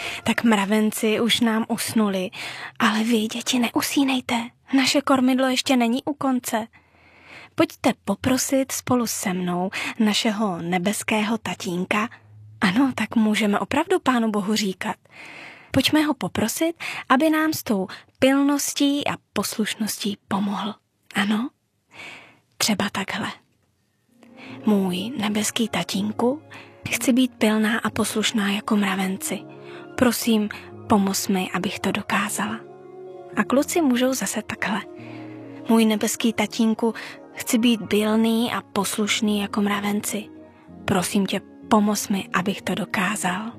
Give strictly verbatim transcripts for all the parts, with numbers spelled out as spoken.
Tak mravenci už nám usnuli, ale vy, děti, neusínejte. Naše kormidlo ještě není u konce. Pojďte poprosit spolu se mnou našeho nebeského tatínka. Ano, tak můžeme opravdu Pánu Bohu říkat. Pojďme ho poprosit, aby nám s tou pilností a poslušností pomohl. Ano, třeba takhle. Můj nebeský tatínku, chci být pilná a poslušná jako mravenci. Prosím, pomoz mi, abych to dokázala. A kluci můžou zase takhle. Můj nebeský tatínku, chci být pilný a poslušný jako mravenci. Prosím tě, pomoz mi, abych to dokázal.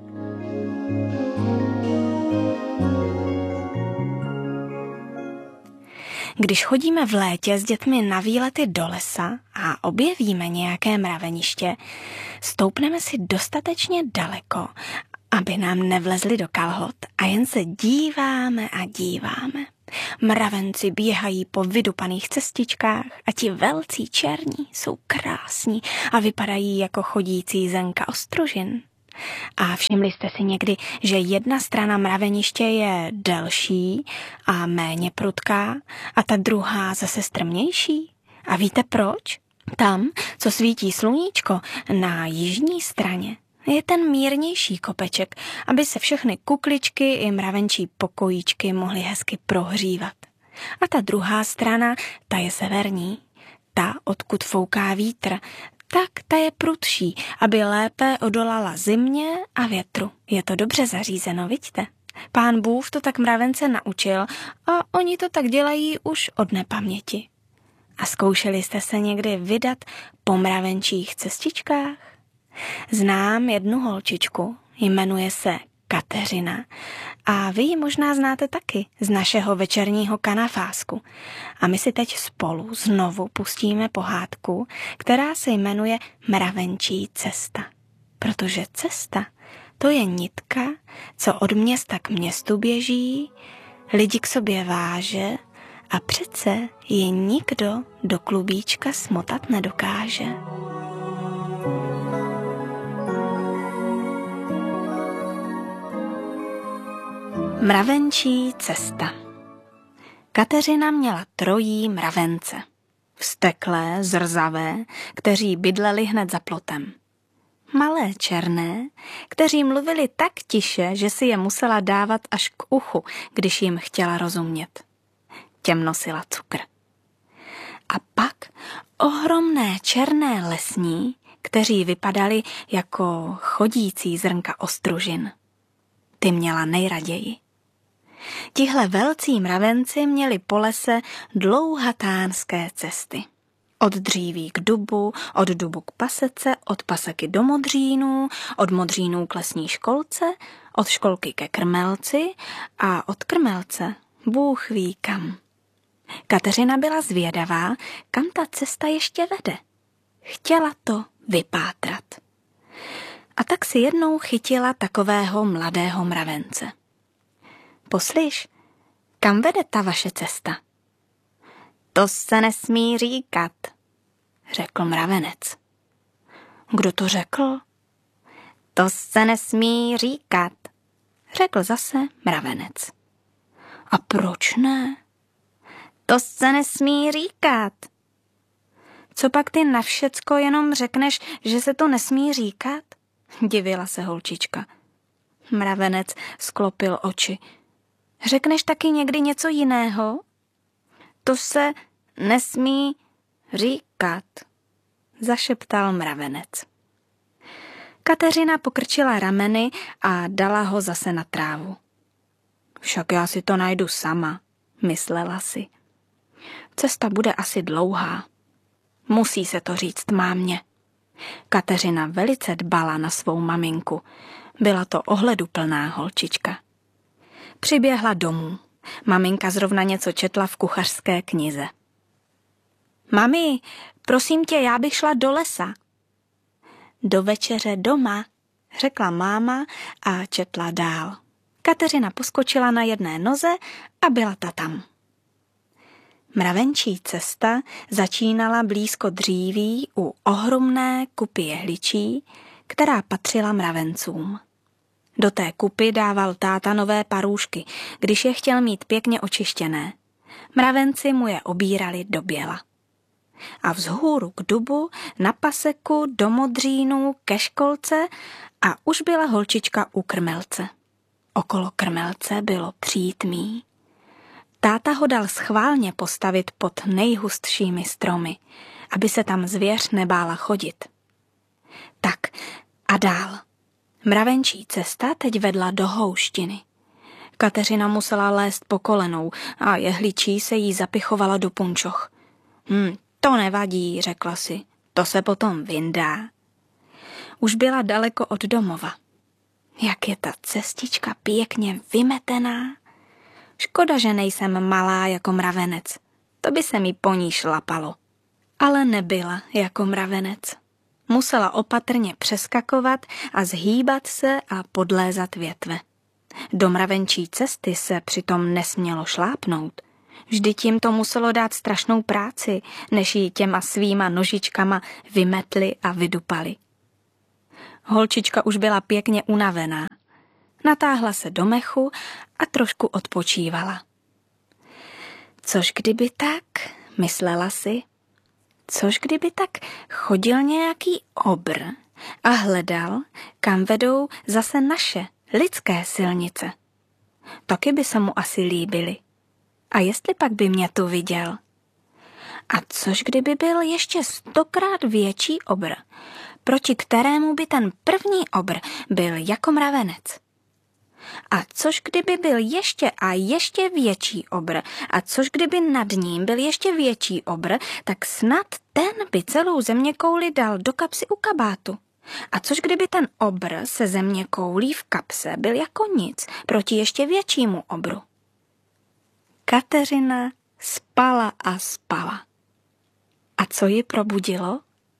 Když chodíme v létě s dětmi na výlety do lesa a objevíme nějaké mraveniště, stoupneme si dostatečně daleko, aby nám nevlezli do kalhot a jen se díváme a díváme. Mravenci běhají po vydupaných cestičkách a ti velcí černí jsou krásní a vypadají jako chodící zrnka ostružin. A všimli jste si někdy, že jedna strana mraveniště je delší a méně prudká a ta druhá zase strmější? A víte proč? Tam, co svítí sluníčko na jižní straně, je ten mírnější kopeček, aby se všechny kukličky i mravenčí pokojíčky mohly hezky prohřívat. A ta druhá strana, ta je severní, ta, odkud fouká vítr, tak ta je prudší, aby lépe odolala zimě a větru. Je to dobře zařízeno, vidíte? Pán Bůh to tak mravence naučil a oni to tak dělají už od nepaměti. A zkoušeli jste se někdy vydat po mravenčích cestičkách? Znám jednu holčičku, jmenuje se Kateřina a vy ji možná znáte taky z našeho večerního kanafásku. A my si teď spolu znovu pustíme pohádku, která se jmenuje Mravenčí cesta. Protože cesta, to je nitka, co od města k městu běží, lidi k sobě váže a přece je nikdo do klubíčka smotat nedokáže. Mravenčí cesta. Kateřina měla trojí mravence. Vzteklé, zrzavé, kteří bydleli hned za plotem. Malé černé, kteří mluvili tak tiše, že si je musela dávat až k uchu, když jim chtěla rozumět. Těm nosila cukr. A pak ohromné černé lesní, kteří vypadali jako chodící zrnka ostružin. Ty měla nejraději. Tihle velcí mravenci měli po lese dlouhatánské cesty. Od dříví k dubu, od dubu k pasece, od paseky do modřínů, od modřínů k lesní školce, od školky ke krmelci a od krmelce Bůh ví kam. Kateřina byla zvědavá, kam ta cesta ještě vede. Chtěla to vypátrat. A tak si jednou chytila takového mladého mravence. Poslyš, kam vede ta vaše cesta? To se nesmí říkat, řekl mravenec. Kdo to řekl? To se nesmí říkat, řekl zase mravenec. A proč ne? To se nesmí říkat. Co pak ty na všecko jenom řekneš, že se to nesmí říkat? Divila se holčička. Mravenec sklopil oči. Řekneš taky někdy něco jiného? To se nesmí říkat, zašeptal mravenec. Kateřina pokrčila rameny a dala ho zase na trávu. Však já si to najdu sama, myslela si. Cesta bude asi dlouhá. Musí se to říct mámě. Kateřina velice dbala na svou maminku. Byla to ohleduplná holčička. Přiběhla domů. Maminka zrovna něco četla v kuchařské knize. Mami, prosím tě, já bych šla do lesa. Do večeře doma, řekla máma a četla dál. Kateřina poskočila na jedné noze a byla ta tam. Mravenčí cesta začínala blízko dříví u ohromné kupy jehličí, která patřila mravencům. Do té kupy dával táta nové parůšky, když je chtěl mít pěkně očištěné. Mravenci mu je obírali do běla. A vzhůru k dubu, na paseku, do modřínů, ke školce a už byla holčička u krmelce. Okolo krmelce bylo přítmí. Táta ho dal schválně postavit pod nejhustšími stromy, aby se tam zvěř nebála chodit. Tak a dál. Mravenčí cesta teď vedla do houštiny. Kateřina musela lézt po kolenou a jehličí se jí zapichovala do punčoch. Hm, to nevadí, řekla si, to se potom vyndá. Už byla daleko od domova. Jak je ta cestička pěkně vymetená. Škoda, že nejsem malá jako mravenec. To by se mi po ní šlapalo. Ale nebyla jako mravenec. Musela opatrně přeskakovat a zhýbat se a podlézat větve. Do mravenčí cesty se přitom nesmělo šlápnout. Vždyť jim to muselo dát strašnou práci, než ji těma svýma nožičkama vymetli a vydupali. Holčička už byla pěkně unavená. Natáhla se do mechu a trošku odpočívala. Což kdyby tak, myslela si, což kdyby tak chodil nějaký obr a hledal, kam vedou zase naše lidské silnice. Taky by se mu asi líbily. A jestli pak by mě tu viděl? A což kdyby byl ještě stokrát větší obr, proti kterému by ten první obr byl jako mravenec? A což kdyby byl ještě a ještě větší obr, a což kdyby nad ním byl ještě větší obr, tak snad ten by celou zeměkouli dal do kapsy u kabátu. A což kdyby ten obr se zeměkoulí v kapse byl jako nic proti ještě většímu obru? Kateřina spala a spala. A co ji probudilo?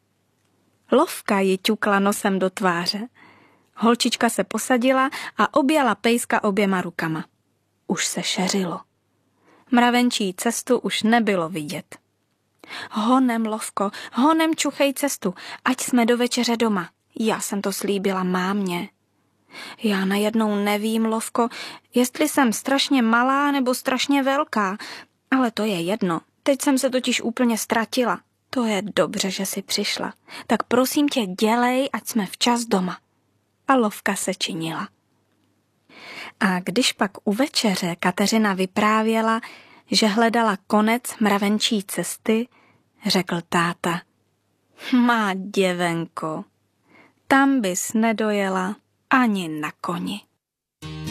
Lovka ji ťukla nosem do tváře. Holčička se posadila a objala pejska oběma rukama. Už se šeřilo. Mravenčí cestu už nebylo vidět. Honem, Lovko, honem čuchej cestu, ať jsme do večeře doma. Já jsem to slíbila mámě. Já najednou nevím, Lovko, jestli jsem strašně malá nebo strašně velká, ale to je jedno. Teď jsem se totiž úplně ztratila. To je dobře, že jsi přišla. Tak prosím tě, dělej, ať jsme včas doma. A Lovka se činila. A když pak u večeře Kateřina vyprávěla, že hledala konec mravenčí cesty, řekl táta: Má děvenko, tam bys nedojela ani na koni.